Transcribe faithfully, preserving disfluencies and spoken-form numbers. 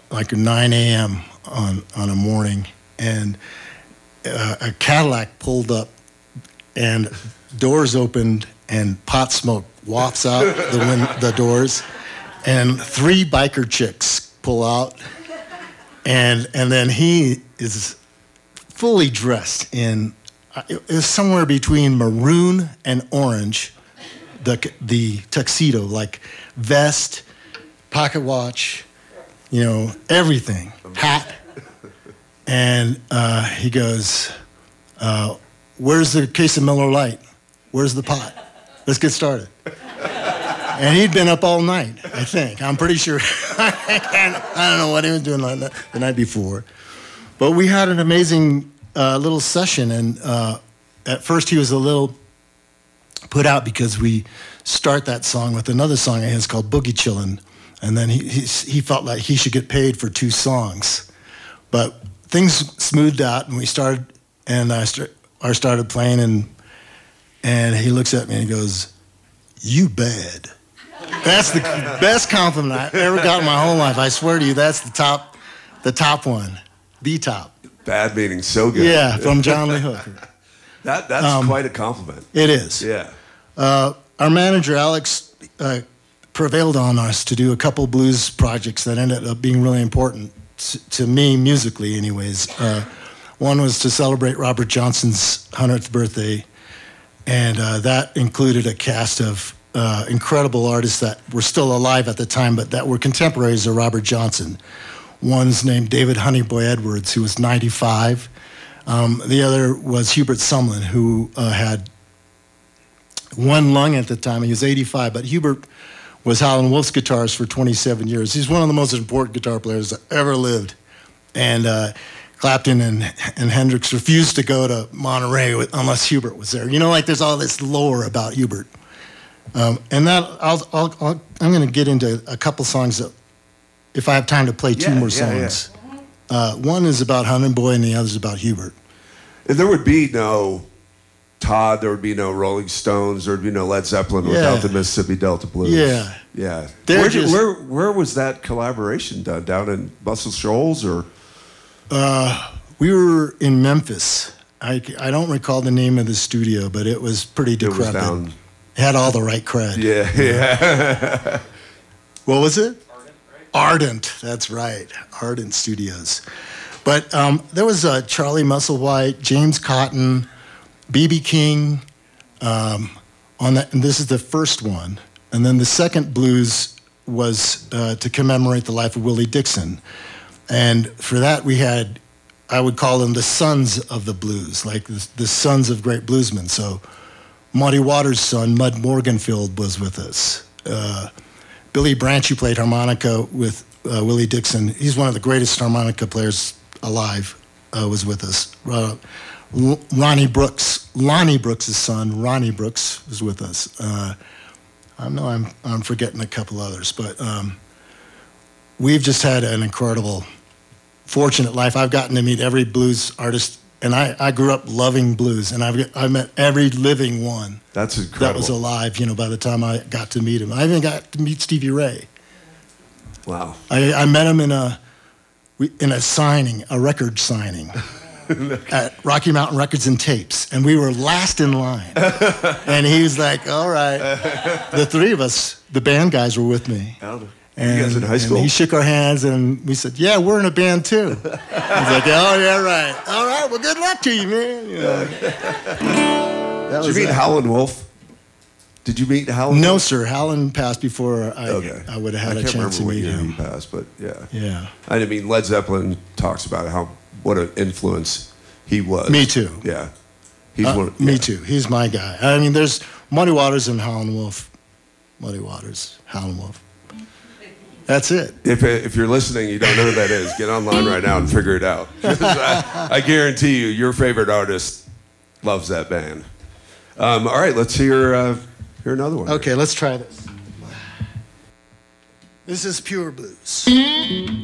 like nine A M on on a morning, and uh, a Cadillac pulled up, and doors opened, and pot smoke wafts out the win- the doors, and three biker chicks pull out, and and then he is fully dressed in, it was somewhere between maroon and orange, the the tuxedo, like vest, pocket watch, you know, everything, hat. And uh, he goes, uh, where's the case of Miller Lite? Where's the pot? Let's get started. And he'd been up all night, I think. I'm pretty sure. I don't know what he was doing the night before. But we had an amazing uh, little session. And uh, at first he was a little put out because we start that song with another song of his called Boogie Chillin'. And then he, he, he felt like he should get paid for two songs. But things smoothed out, and we started, and I, start, I started playing, and and he looks at me and he goes, "You bad." That's the best compliment I've ever got in my whole life. I swear to you, that's the top, the top one, the top. Bad meaning so good. Yeah, from John Lee Hooker. that that's um, quite a compliment. It is. Yeah. Uh, our manager Alex uh, prevailed on us to do a couple blues projects that ended up being really important to, to me musically, anyways. Uh, one was to celebrate Robert Johnson's hundredth birthday. And uh, that included a cast of uh, incredible artists that were still alive at the time, but that were contemporaries of Robert Johnson. One's named David Honeyboy Edwards, who was ninety-five. Um, the other was Hubert Sumlin, who uh, had one lung at the time. He was eighty-five, but Hubert was Howlin' Wolf's guitarist for twenty-seven years. He's one of the most important guitar players that ever lived. And uh, Clapton and, and Hendrix refused to go to Monterey with, unless Hubert was there. You know, like there's all this lore about Hubert. Um, and that, I'll, I'll, I'll, I'm going to get into a couple songs that, if I have time to play two yeah, more yeah, songs. Yeah. Uh, one is about Honey Boy and the other is about Hubert. If there would be no Todd, there would be no Rolling Stones, there would be no Led Zeppelin yeah. without the Mississippi Delta Blues. Yeah. Yeah. Where, just, where, where was that collaboration done? Down in Muscle Shoals or? Uh, we were in Memphis. I, I don't recall the name of the studio, but it was pretty decrepit. It was down. It had all the right cred. Yeah, yeah. What was it? Ardent, right? Ardent, that's right. Ardent Studios. But um, there was uh, Charlie Musselwhite, James Cotton, B B King um, on that, and this is the first one. And then the second blues was uh, to commemorate the life of Willie Dixon. And for that, we had, I would call them the sons of the blues, like the, the sons of great bluesmen. So Muddy Waters' son, Mud Morganfield, was with us. Uh, Billy Branch, who played harmonica with uh, Willie Dixon, he's one of the greatest harmonica players alive, uh, was with us. Uh, L- Ronnie Brooks, Lonnie Brooks' son, Ronnie Brooks, was with us. Uh, I know I'm, I'm forgetting a couple others, but um, we've just had an incredible, fortunate life. I've gotten to meet every blues artist, and I, I grew up loving blues, and I've I met every living one. That's incredible. That was alive, you know, by the time I got to meet him. I even got to meet Stevie Ray. Wow. I, I met him in a in a signing, a record signing at Rocky Mountain Records and Tapes, and we were last in line. And he was like, all right. The three of us, the band guys, were with me. And, you guys in high school? And he shook our hands, and we said, yeah, we're in a band, too. He's like, oh, yeah, right. All right, well, good luck to you, man. You know. Did you meet Howlin' Wolf? Did you meet Howlin' No, Wolf? sir. Howlin' passed before I, okay. I would have had I a can't chance to remember meet what year him. He passed, but yeah. Yeah. I mean, Led Zeppelin talks about how what an influence he was. Me too. Yeah. He's uh, one. Yeah. Me too. He's my guy. I mean, there's Muddy Waters and Howlin' Wolf. Muddy Waters, Howlin' Wolf. That's it. If if you're listening, you don't know who that is, get online right now and figure it out. I, I guarantee you, your favorite artist loves that band. Um, all right, let's hear uh, hear another one. Okay, let's try this. This is pure blues.